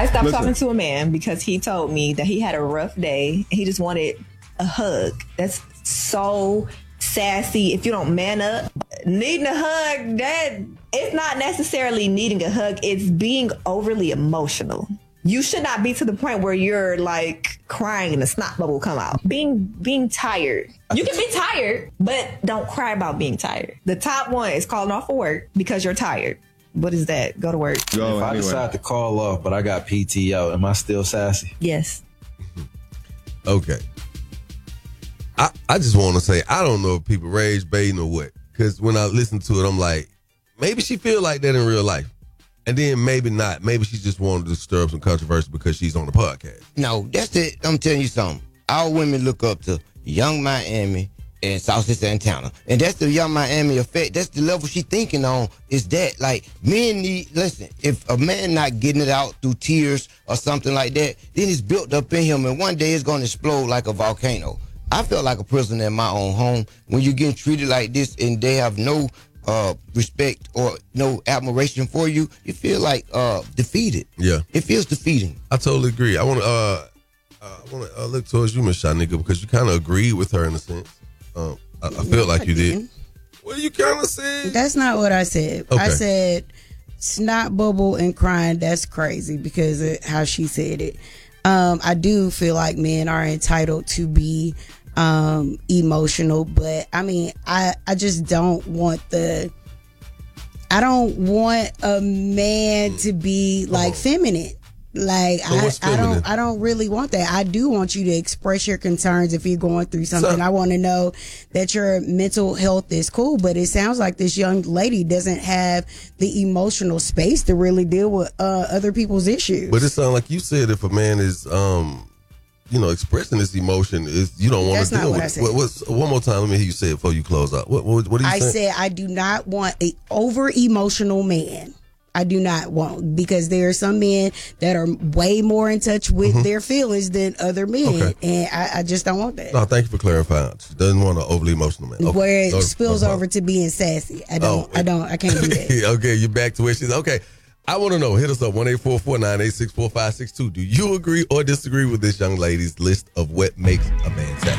stopped talking to a man because he told me that he had a rough day. He just wanted a hug. That's so sassy. If you don't man up, needing a hug, that it's not necessarily needing a hug. It's being overly emotional. You should not be to the point where you're like crying and a snot bubble come out. Being tired. You can be tired, but don't cry about being tired. The top one is calling off for work because you're tired. What is that? Go to work. If I decide to call off, but I got PTO, am I still sassy? Yes. Okay. I just want to say, I don't know if people rage baiting or what. Because when I listen to it, I'm like, maybe she feel like that in real life. And then maybe not. Maybe she just wanted to stir up some controversy because she's on the podcast. No, that's it. I'm telling you something. Our women look up to Young Miami and South Santana. And that's the Young Miami effect. That's the level she thinking on, is that, like, men need, listen, if a man not getting it out through tears or something like that, then it's built up in him, and one day it's going to explode like a volcano. I felt like a prisoner in my own home. When you're getting treated like this and they have no respect or no admiration for you, you feel like defeated. Yeah. It feels defeating. I totally agree. I want to look towards you, Miss Shanika, because you kind of agreed with her in a sense. I feel like you did. Well, you kind of said. That's not what I said. Okay. I said snot bubble and crying. That's crazy because of how she said it. I do feel like men are entitled to be emotional, but I mean, I just don't want I don't want a man to be like feminine. Like, so I don't really want that. I do want you to express your concerns if you're going through something. I want to know that your mental health is cool, but it sounds like this young lady doesn't have the emotional space to really deal with other people's issues. But it sounds like you said if a man is, expressing his emotion, is you don't want to deal with it. One more time, let me hear you say it before you close out. What do you say? I said I do not want an over emotional man. I do not want, because there are some men that are way more in touch with their feelings than other men, and I just don't want that. No, thank you for clarifying. She doesn't want an overly emotional man. Okay. Where it spills over to being sassy. I can't do that. Okay, you're back to where she's okay. I want to know. Hit us up 1-844-986-4562. Do you agree or disagree with this young lady's list of what makes a man sassy?